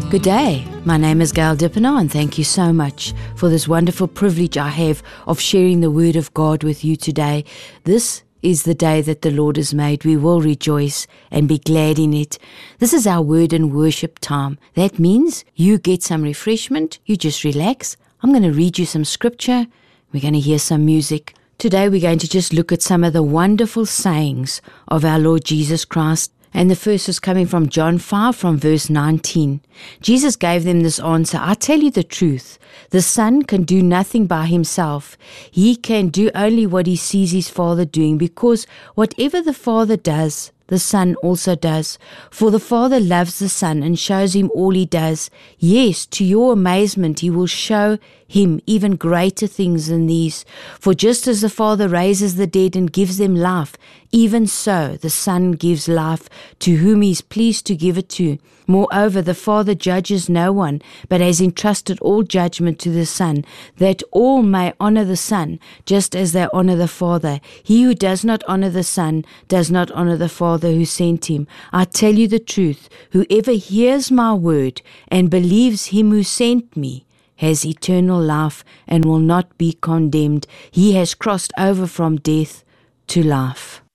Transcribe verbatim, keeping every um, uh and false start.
Good day, my name is Gail Dippenaar, and thank you so much for this wonderful privilege I have of sharing the Word of God with you today. This is the day that the Lord has made. We will rejoice and be glad in it. This is our word and worship time. That means you get some refreshment, you just relax. I'm going to read you some scripture. We're going to hear some music. Today we're going to just look at some of the wonderful sayings of our Lord Jesus Christ. And the first is coming from John five, from verse nineteen. Jesus gave them this answer: I tell you the truth, the Son can do nothing by himself. He can do only what he sees his Father doing, because whatever the Father does, the Son also does. For the Father loves the Son and shows him all he does. Yes, to your amazement, he will show him even greater things than these. For just as the Father raises the dead and gives them life, even so the Son gives life to whom he is pleased to give it to. Moreover, the Father judges no one, but has entrusted all judgment to the Son, that all may honor the Son, just as they honor the Father. He who does not honor the Son does not honor the Father who sent him. I tell you the truth, whoever hears my word and believes him who sent me has eternal life and will not be condemned. He has crossed over from death to life.